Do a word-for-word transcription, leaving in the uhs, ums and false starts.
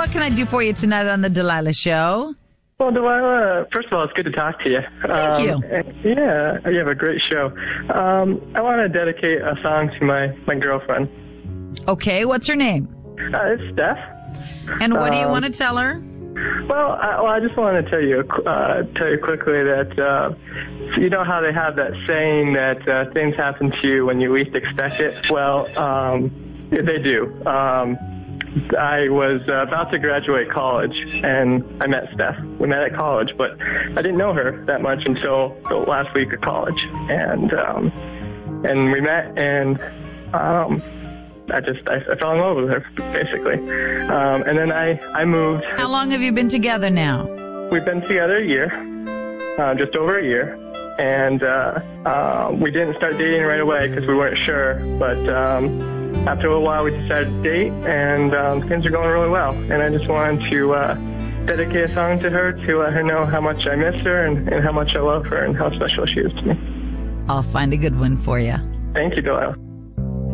what can I do for you tonight on the Delilah Show? Well, Delilah, first of all, it's good to talk to you. Thank um, you. Yeah, you have a great show. Um, I want to dedicate a song to my, my girlfriend. Okay, what's her name? Uh, it's Steph. And what um, do you want to tell her? Well, I, well, I just want to tell you, uh, tell you quickly that uh, you know how they have that saying that uh, things happen to you when you least expect it. Well, um, they do. Um, I was uh, about to graduate college, and I met Steph. We met at college, but I didn't know her that much until the last week of college, and um, and we met, and um, I just I, I fell in love with her basically, um, and then I I moved. How long have you been together now? We've been together a year, uh, just over a year, and uh, uh, we didn't start dating right away because we weren't sure, but. Um, After a little while, we decided to date, and um, things are going really well. And I just wanted to uh, dedicate a song to her to let her know how much I miss her and, and how much I love her and how special she is to me. I'll find a good one for you. Thank you, Delilah.